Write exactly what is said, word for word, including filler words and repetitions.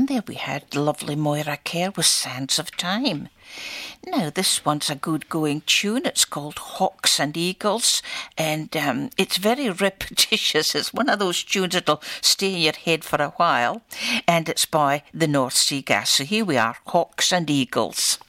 And there we had lovely Moira Kerr with Sands of Time. Now, this one's a good-going tune. It's called Hawks and Eagles, and um, it's very repetitious. It's one of those tunes that'll stay in your head for a while, and it's by the North Sea Gas. So here we are, Hawks and Eagles.